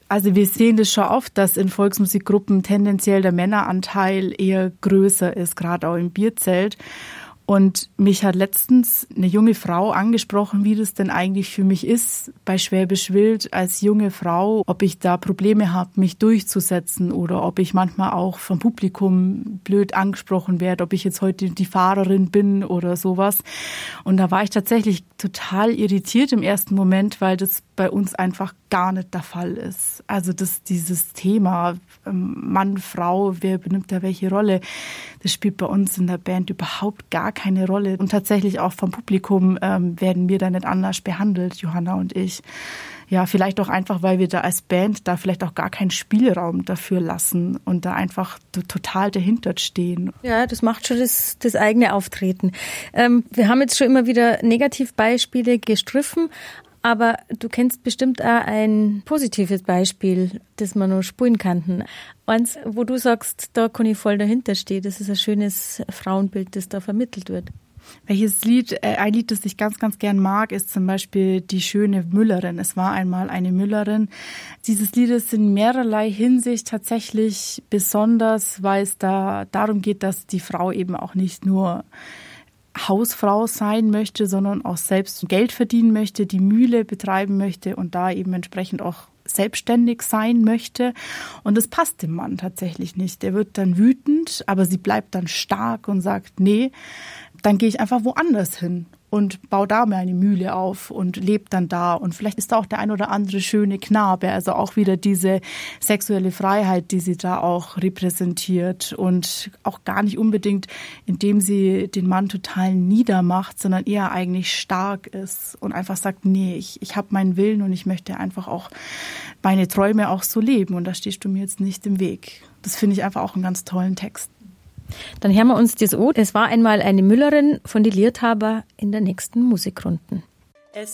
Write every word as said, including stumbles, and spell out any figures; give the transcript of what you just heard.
Also wir sehen das schon oft, dass in Volksmusikgruppen tendenziell der Männeranteil eher größer ist, gerade auch im Bierzelt. Und mich hat letztens eine junge Frau angesprochen, wie das denn eigentlich für mich ist, bei Schwäbisch Wild als junge Frau, ob ich da Probleme habe, mich durchzusetzen oder ob ich manchmal auch vom Publikum blöd angesprochen werde, ob ich jetzt heute die Fahrerin bin oder sowas. Und da war ich tatsächlich total irritiert im ersten Moment, weil das bei uns einfach gar nicht der Fall ist. Also das, dieses Thema Mann, Frau, wer benimmt da welche Rolle, das spielt bei uns in der Band überhaupt gar keine Rolle. Und tatsächlich auch vom Publikum ähm, werden wir da nicht anders behandelt, Johanna und ich. Ja, vielleicht auch einfach, weil wir da als Band da vielleicht auch gar keinen Spielraum dafür lassen und da einfach total dahinter stehen. Ja, das macht schon das, das eigene Auftreten. Ähm, wir haben jetzt schon immer wieder Negativbeispiele gestriffen, aber du kennst bestimmt auch ein positives Beispiel, das man noch spulen kann. Eins, wo du sagst, da kann ich voll dahinter stehen. Das ist ein schönes Frauenbild, das da vermittelt wird. Welches Lied, äh, ein Lied, das ich ganz, ganz gern mag, ist zum Beispiel Die schöne Müllerin. Es war einmal eine Müllerin. Dieses Lied ist in mehrerlei Hinsicht tatsächlich besonders, weil es da darum geht, dass die Frau eben auch nicht nur Hausfrau sein möchte, sondern auch selbst Geld verdienen möchte, die Mühle betreiben möchte und da eben entsprechend auch selbstständig sein möchte. Und das passt dem Mann tatsächlich nicht. Der wird dann wütend, aber sie bleibt dann stark und sagt, nee, dann gehe ich einfach woanders hin und baue da mir eine Mühle auf und lebe dann da. Und vielleicht ist da auch der ein oder andere schöne Knabe. Also auch wieder diese sexuelle Freiheit, die sie da auch repräsentiert. Und auch gar nicht unbedingt, indem sie den Mann total niedermacht, sondern eher eigentlich stark ist und einfach sagt, nee, ich, ich habe meinen Willen und ich möchte einfach auch meine Träume auch so leben. Und da stehst du mir jetzt nicht im Weg. Das finde ich einfach auch einen ganz tollen Text. Dann hören wir uns das an. Es war einmal eine Müllerin von die Liedhaber in der nächsten Musikrunden.